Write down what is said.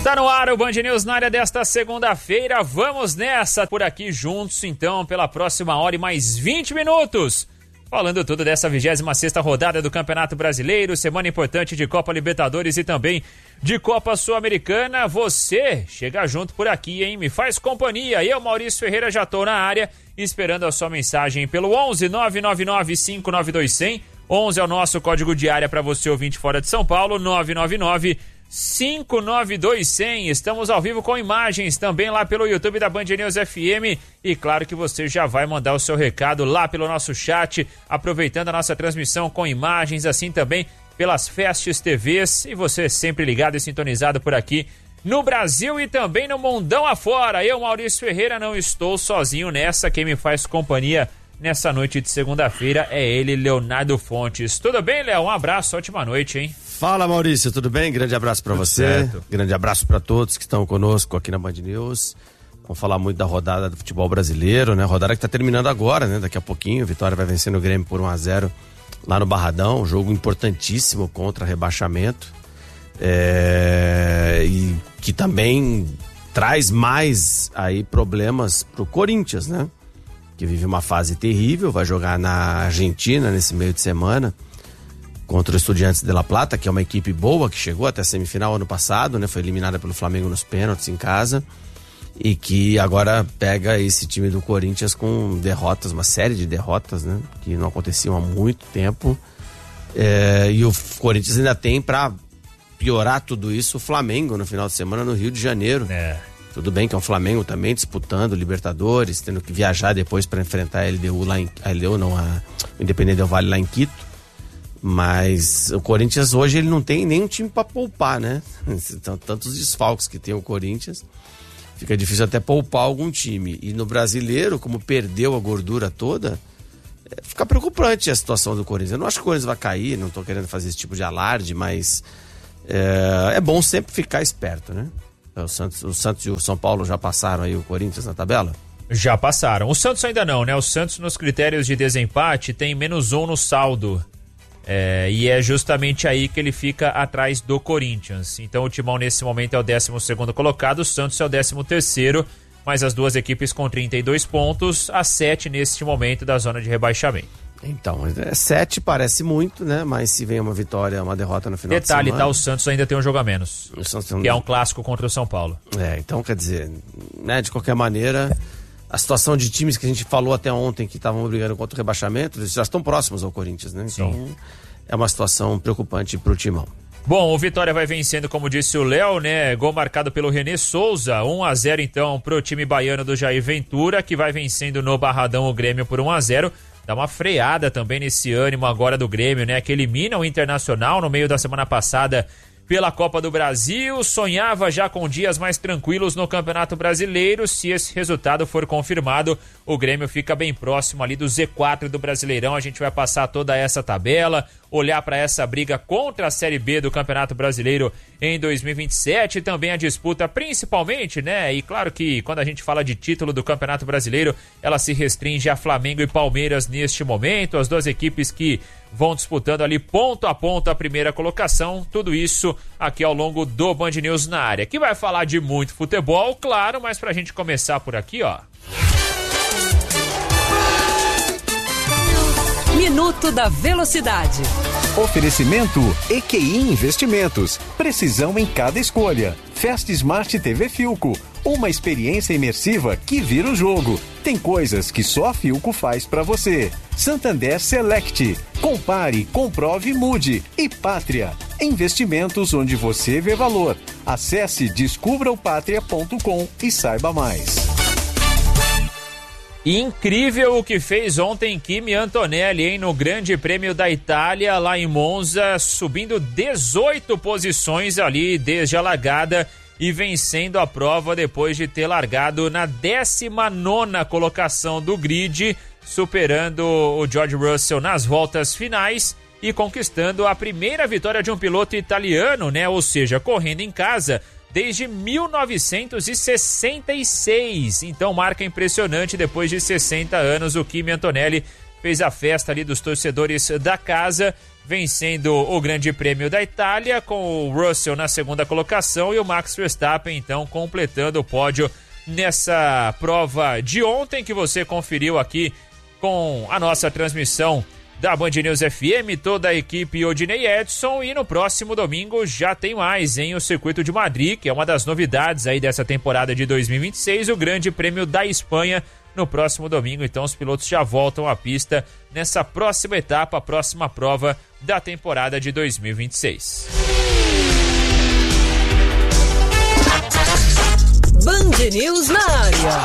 Está no ar o Band News na área desta segunda-feira. Vamos nessa por aqui juntos, então, pela próxima hora e mais 20 minutos. Falando tudo dessa 26ª rodada do Campeonato Brasileiro, semana importante de Copa Libertadores e também de Copa Sul-Americana. Você chega junto por aqui, hein? Me faz companhia. Eu, Maurício Ferreira, já tô na área, esperando a sua mensagem pelo 11 999 592 100. 11 é o nosso código de área para você ouvinte fora de São Paulo, 999 592 100. Estamos ao vivo com imagens também lá pelo YouTube da Band News FM e claro que você já vai mandar o seu recado lá pelo nosso chat, aproveitando a nossa transmissão com imagens, assim também pelas Festes TVs, e você sempre ligado e sintonizado por aqui no Brasil e também no mundão afora. Eu, Maurício Ferreira, não estou sozinho nessa, quem me faz companhia nessa noite de segunda-feira é ele, Leonardo Fontes. Tudo bem, Léo? Um abraço, ótima noite, hein? Fala, Maurício, tudo bem? Grande abraço pra você, certo. Grande abraço pra todos que estão conosco aqui na Band News. Vamos falar muito da rodada do futebol brasileiro, né? Rodada que tá terminando agora, né? Daqui a pouquinho, Vitória vai vencendo o Grêmio por 1-0 lá no Barradão, um jogo importantíssimo contra rebaixamento, e que também traz mais aí problemas pro Corinthians, né? Que vive uma fase terrível, vai jogar na Argentina nesse meio de semana contra o Estudiantes de La Plata, que é uma equipe boa, que chegou até a semifinal ano passado, né? Foi eliminada pelo Flamengo nos pênaltis em casa e que agora pega esse time do Corinthians com derrotas, uma série de derrotas, né? Que não aconteciam há muito tempo, e o Corinthians ainda tem, para piorar tudo isso, o Flamengo no final de semana no Rio de Janeiro. Tudo bem que é um Flamengo também disputando Libertadores, tendo que viajar depois para enfrentar a LDU lá em... A LDU não, a Independente Del Valle lá em Quito. Mas o Corinthians hoje ele não tem nenhum time para poupar, né? Então, tantos desfalques que tem o Corinthians, fica difícil até poupar algum time. E no Brasileiro, como perdeu a gordura toda, fica preocupante a situação do Corinthians. Eu não acho que o Corinthians vai cair, não tô querendo fazer esse tipo de alarde, mas é bom sempre ficar esperto, né? O Santos e o São Paulo já passaram aí o Corinthians na tabela? Já passaram. O Santos ainda não, né? O Santos nos critérios de desempate tem -1 no saldo. E é justamente aí que ele fica atrás do Corinthians. Então o Timão nesse momento é o 12º colocado, o Santos é o 13º, mas as duas equipes com 32 pontos, a 7 neste momento da zona de rebaixamento. Então, 7 parece muito, né? Mas se vem uma vitória, uma derrota no final Detalhe, de semana... o Santos ainda tem um jogo a menos, que é um clássico contra o São Paulo. Então quer dizer, né? De qualquer maneira, a situação de times que a gente falou até ontem que estavam brigando contra o rebaixamento, eles já estão próximos ao Corinthians, né? Então, sim, é uma situação preocupante pro Timão. Bom, o Vitória vai vencendo, como disse o Léo, né? Gol marcado pelo René Souza, 1-0 então pro time baiano do Jair Ventura, que vai vencendo no Barradão o Grêmio por 1-0. Dá uma freada também nesse ânimo agora do Grêmio, né? Que elimina o Internacional no meio da semana passada pela Copa do Brasil, sonhava já com dias mais tranquilos no Campeonato Brasileiro. Se esse resultado for confirmado, o Grêmio fica bem próximo ali do Z4 do Brasileirão. A gente vai passar toda essa tabela, olhar para essa briga contra a Série B do Campeonato Brasileiro em 2027, também a disputa principalmente, né? E claro que quando a gente fala de título do Campeonato Brasileiro, ela se restringe a Flamengo e Palmeiras neste momento, as duas equipes que vão disputando ali ponto a ponto a primeira colocação, tudo isso aqui ao longo do Band News na área, que vai falar de muito futebol, claro, mas pra gente começar por aqui, ó. Minuto da Velocidade. Oferecimento EQI Investimentos. Precisão em cada escolha. Fast Smart TV Philco. Uma experiência imersiva que vira o jogo. Tem coisas que só a Philco faz pra você. Santander Select. Compare, comprove e mude. E Pátria. Investimentos onde você vê valor. Acesse descubraopatria.com e saiba mais. Incrível o que fez ontem Kimi Antonelli, hein, no Grande Prêmio da Itália, lá em Monza, subindo 18 posições ali desde a largada e vencendo a prova depois de ter largado na 19ª colocação do grid, superando o George Russell nas voltas finais e conquistando a primeira vitória de um piloto italiano, né, ou seja, correndo em casa desde 1966, então marca impressionante, depois de 60 anos o Kimi Antonelli fez a festa ali dos torcedores da casa, vencendo o Grande Prêmio da Itália, com o Russell na segunda colocação e o Max Verstappen, então, completando o pódio nessa prova de ontem, que você conferiu aqui com a nossa transmissão da Band News FM, toda a equipe Odinei Edson. E no próximo domingo já tem mais, hein? O Circuito de Madrid, que é uma das novidades aí dessa temporada de 2026, o Grande Prêmio da Espanha. No próximo domingo, então, os pilotos já voltam à pista nessa próxima etapa, a próxima prova da temporada de 2026. Band News na área.